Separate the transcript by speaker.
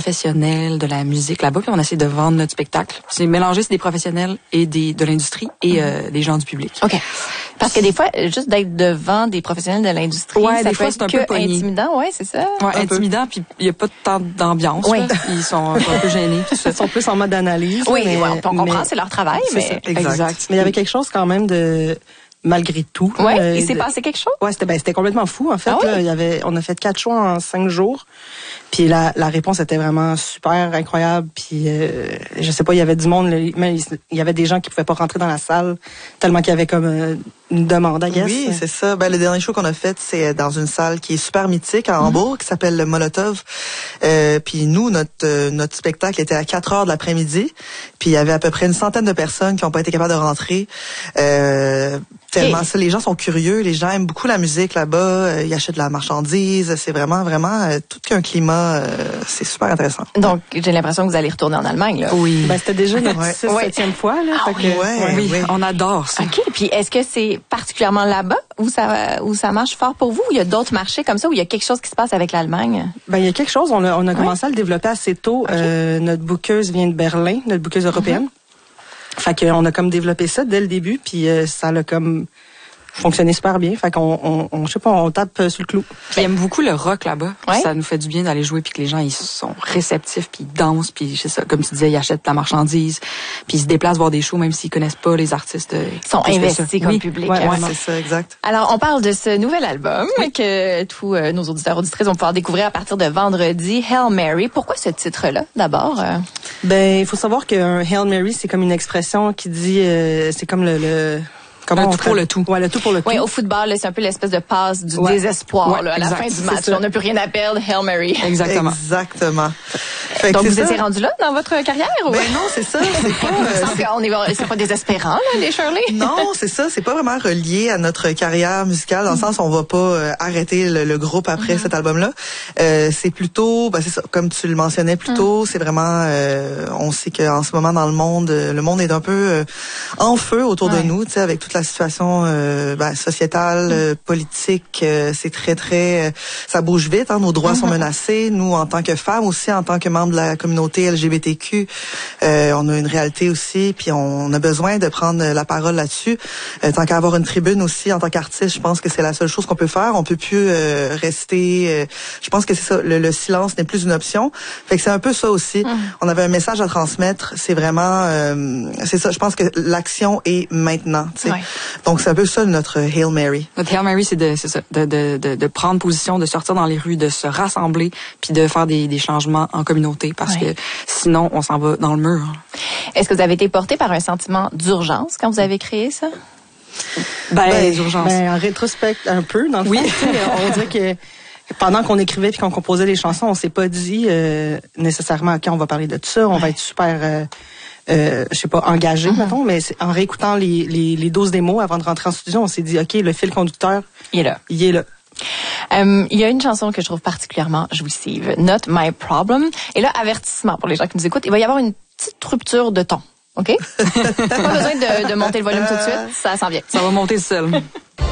Speaker 1: professionnels de la musique là-bas, puis on essaie de vendre notre spectacle. C'est mélangé, c'est des professionnels et de l'industrie et des gens du public.
Speaker 2: OK. Parce que des fois, juste d'être devant des professionnels de l'industrie,
Speaker 1: ouais,
Speaker 2: ça
Speaker 1: des
Speaker 2: peut
Speaker 1: fois,
Speaker 2: être
Speaker 1: c'est un peu
Speaker 2: intimidant, ouais, c'est ça.
Speaker 1: Ouais, intimidant, puis il y a pas tant d'ambiance.
Speaker 2: Oui.
Speaker 1: Ils sont un peu gênés.
Speaker 3: Ils sont plus en mode analyse.
Speaker 2: Oui, on comprend, c'est leur travail, mais
Speaker 1: exact.
Speaker 3: Mais il y avait quelque chose quand même de malgré tout.
Speaker 2: Ouais, il s'est passé quelque chose?
Speaker 3: Ouais, c'était complètement fou en fait.
Speaker 2: Ah oui?
Speaker 3: Là, on a fait 4 choix en 5 jours. Puis la réponse était vraiment super incroyable. Puis je sais pas, il y avait du monde, mais il y avait des gens qui pouvaient pas rentrer dans la salle tellement qu'il y avait comme une demande, I guess.
Speaker 4: Oui, c'est ça. Ben, le dernier show qu'on a fait, c'est dans une salle qui est super mythique à Hambourg, qui s'appelle le Molotov. Puis nous, notre spectacle était à 4 heures de l'après-midi. Puis il y avait à peu près une centaine de personnes qui n'ont pas été capables de rentrer. Tellement ça, les gens sont curieux, les gens aiment beaucoup la musique là-bas, ils achètent de la marchandise, c'est vraiment tout qu'un climat, c'est super intéressant.
Speaker 2: Donc, j'ai l'impression que vous allez retourner en Allemagne, là.
Speaker 1: Oui.
Speaker 3: Ben, c'était déjà notre 7e fois, là.
Speaker 2: Ah,
Speaker 3: fait que,
Speaker 1: oui, on adore ça.
Speaker 2: OK, puis est-ce que c'est particulièrement là-bas où ça marche fort pour vous, ou il y a d'autres marchés comme ça, où il y a quelque chose qui se passe avec l'Allemagne?
Speaker 3: Ben, il y a quelque chose, on a commencé à le développer assez tôt. Notre bookeuse vient de Berlin, notre bookeuse européenne. Fait qu'on a comme développé ça dès le début, puis ça l'a comme fonctionné super bien. Fait qu'on je sais pas, on tape sur le clou.
Speaker 1: Puis ils aiment beaucoup le rock là-bas.
Speaker 2: Ouais.
Speaker 1: Ça nous fait du bien d'aller jouer, puis que les gens ils sont réceptifs, puis ils dansent, puis c'est ça, comme tu disais, ils achètent de la marchandise, puis ils se déplacent voir des shows même s'ils connaissent pas les artistes.
Speaker 2: Ils sont investis comme public.
Speaker 3: Ouais,
Speaker 4: C'est ça, exact.
Speaker 2: Alors, on parle de ce nouvel album que tous nos auditeurs auditrices vont pouvoir découvrir à partir de vendredi, Hail Mary. Pourquoi ce titre-là, d'abord?
Speaker 3: Ben, il faut savoir qu'un Hail Mary, c'est comme une expression qui dit, c'est comme
Speaker 1: Un tout pour le tout.
Speaker 3: Ouais, le tout pour le tout.
Speaker 2: Oui, au football, là, c'est un peu l'espèce de passe du désespoir
Speaker 1: Ouais,
Speaker 2: là, à la
Speaker 1: exact,
Speaker 2: fin du
Speaker 1: c'est
Speaker 2: match.
Speaker 3: ça.
Speaker 2: On n'a plus rien à perdre, Hail Mary.
Speaker 1: Exactement.
Speaker 4: Exactement. Fait que
Speaker 2: Donc,
Speaker 4: c'est
Speaker 2: vous
Speaker 4: ça.
Speaker 2: étiez rendu là dans votre carrière? Ou?
Speaker 4: Ben non, c'est ça. C'est pas,
Speaker 2: C'est pas désespérant, là, les Shirley?
Speaker 4: non, c'est ça. C'est pas vraiment relié à notre carrière musicale dans le sens où on va pas arrêter le groupe après cet album-là. C'est plutôt, ben c'est ça. Comme tu le mentionnais plus tôt, c'est vraiment, on sait qu'en ce moment dans le monde est un peu en feu autour de nous, tu sais, avec toute la situation sociétale, politique. C'est très, ça bouge vite. Hein, nos droits sont menacés. Nous, en tant que femmes aussi, en tant que membres de la communauté LGBTQ, on a une réalité aussi, puis on a besoin de prendre la parole là-dessus. Tant qu'à avoir une tribune aussi, en tant qu'artiste, je pense que c'est la seule chose qu'on peut faire. On peut plus rester. Je pense que c'est ça. Le silence n'est plus une option. Fait que c'est un peu ça aussi. On avait un message à transmettre. C'est vraiment, c'est ça. Je pense que l'action est maintenant. Tu sais.
Speaker 2: Ouais.
Speaker 4: Donc c'est un peu ça notre Hail Mary.
Speaker 1: Notre Hail Mary, c'est de prendre position, de sortir dans les rues, de se rassembler, puis de faire des changements en communauté, parce que sinon, on s'en va dans le mur.
Speaker 2: Est-ce que vous avez été porté par un sentiment d'urgence quand vous avez créé ça?
Speaker 1: D'urgence.
Speaker 3: Ben, en rétrospect, un peu, dans le fond. Tu sais, on dirait que pendant qu'on écrivait puis qu'on composait les chansons, on s'est pas dit nécessairement, OK, on va parler de tout ça, on va être super... je sais pas, engagé, mettons, mais en réécoutant les 12 démos avant de rentrer en studio, on s'est dit, OK, le fil conducteur,
Speaker 2: Il est là.
Speaker 3: il est là.
Speaker 2: Il y a une chanson que je trouve particulièrement jouissive, Not My Problem. Et là, avertissement pour les gens qui nous écoutent, il va y avoir une petite rupture de ton. OK? Pas besoin de monter le volume tout de suite, ça s'en vient.
Speaker 1: Ça va monter seul.